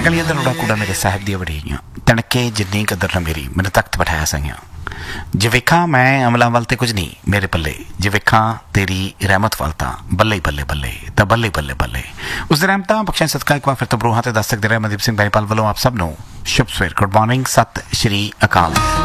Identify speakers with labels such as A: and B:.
A: गलियां दा रोड़ा कूड़ा मेरे साहिब दियां वड़ियां तणके जिन्नी कदर न मेरी मैंने तख्त बैठाया सईयां जे वेखा मैं अमलों वाल ते कुछ नहीं मेरे पल्ले जे वेखा तेरी रहमत वाल तां बल्ले बल्ले बल्ले तां बल्ले बल्ले बल्ले उस रहमतां बख्शियां सदका एक बार फिर तो बरूहां ते दस सकदे रहे मनदीप सिंह बैनीपाल वालों आप सब नूं शुभ सवेर गुड मॉर्निंग सत श्री अकाल।